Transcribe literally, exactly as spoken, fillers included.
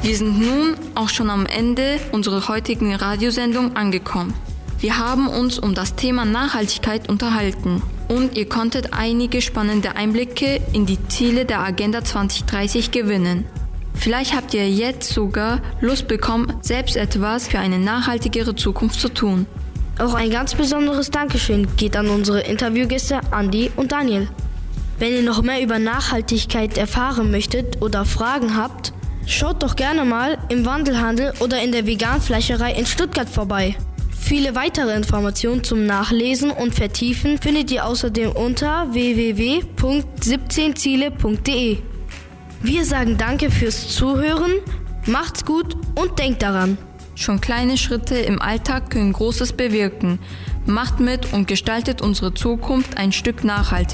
Wir sind nun auch schon am Ende unserer heutigen Radiosendung angekommen. Wir haben uns um das Thema Nachhaltigkeit unterhalten und ihr konntet einige spannende Einblicke in die Ziele der Agenda zwanzig dreißig gewinnen. Vielleicht habt ihr jetzt sogar Lust bekommen, selbst etwas für eine nachhaltigere Zukunft zu tun. Auch ein ganz besonderes Dankeschön geht an unsere Interviewgäste Andi und Daniel. Wenn ihr noch mehr über Nachhaltigkeit erfahren möchtet oder Fragen habt, schaut doch gerne mal im Wandelhandel oder in der Veganfleischerei in Stuttgart vorbei. Viele weitere Informationen zum Nachlesen und Vertiefen findet ihr außerdem unter w w w punkt siebzehn ziele punkt d e. Wir sagen danke fürs Zuhören, macht's gut und denkt daran. Schon kleine Schritte im Alltag können Großes bewirken. Macht mit und gestaltet unsere Zukunft ein Stück nachhaltiger.